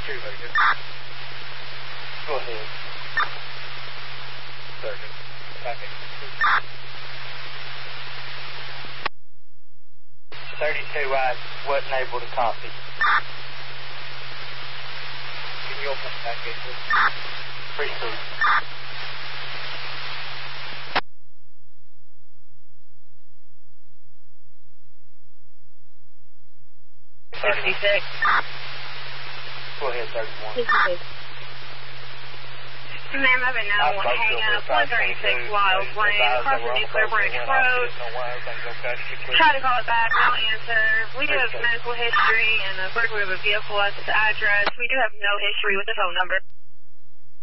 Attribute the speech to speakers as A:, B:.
A: Go ahead. Sergeant. Packet. 32I wasn't able to copy. Can you open the packet, please? Proceed. Go ahead, 31.
B: Ma'am, I've been known to hang up 136 Wild Lane, across the Nuclear Branch Road. Try to call it back, no answer. We do have medical history and a burglary of a vehicle at this address. We do have no history with the phone number.